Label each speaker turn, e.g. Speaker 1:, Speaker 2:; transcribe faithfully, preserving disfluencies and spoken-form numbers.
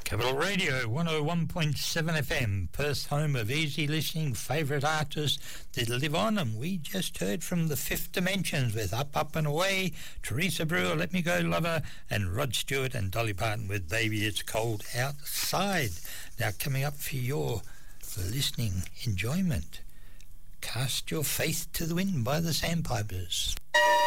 Speaker 1: Capital Radio one oh one point seven F M, Perth, home of easy listening, favourite artists that live on, and we just heard from the Fifth Dimensions with Up, Up and Away, Teresa Brewer, Let Me Go Lover, and Rod Stewart and Dolly Parton with Baby It's Cold Outside. Now coming up for your listening enjoyment, Cast Your Faith to the Wind by the Sandpipers.